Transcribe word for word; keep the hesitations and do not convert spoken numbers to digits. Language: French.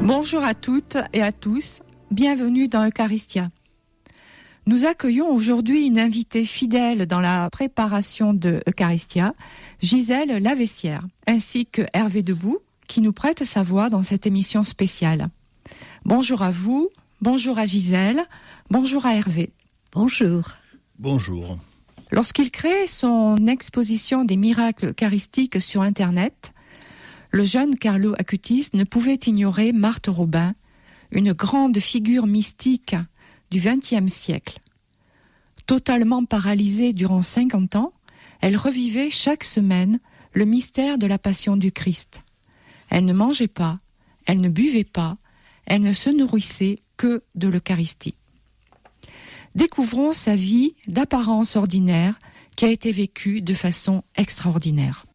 Bonjour à toutes et à tous, bienvenue dans Eucharistia. Nous accueillons aujourd'hui une invitée fidèle dans la préparation de Eucharistia, Gisèle Lavessière, ainsi que Hervé Debout, qui nous prête sa voix dans cette émission spéciale. Bonjour à vous, bonjour à Gisèle, bonjour à Hervé. Bonjour. Bonjour. Lorsqu'il crée son exposition des miracles eucharistiques sur Internet, le jeune Carlo Acutis ne pouvait ignorer Marthe Robin, une grande figure mystique du vingtième siècle. Totalement paralysée durant cinquante ans, elle revivait chaque semaine le mystère de la passion du Christ. Elle ne mangeait pas, elle ne buvait pas, elle ne se nourrissait que de l'Eucharistie. Découvrons sa vie d'apparence ordinaire qui a été vécue de façon extraordinaire.